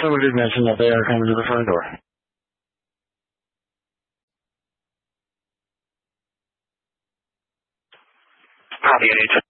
Someone did mention that they are coming to the front door. Copy, NH.